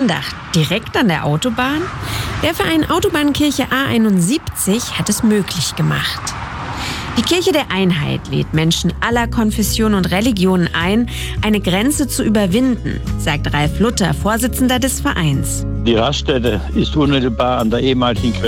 andacht, direkt an der Autobahn? Der Verein Autobahnkirche A71 hat es möglich gemacht. Die Kirche der Einheit lädt Menschen aller Konfessionen und Religionen ein, eine Grenze zu überwinden, sagt Ralf Luther, Vorsitzender des Vereins. Die Raststätte ist unmittelbar an der ehemaligen